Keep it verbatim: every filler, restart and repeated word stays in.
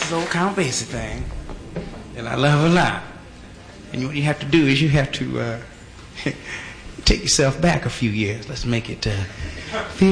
this old Count Basie thing that I love a lot. And what you have to do is you have to uh, take yourself back a few years. Let's make it uh,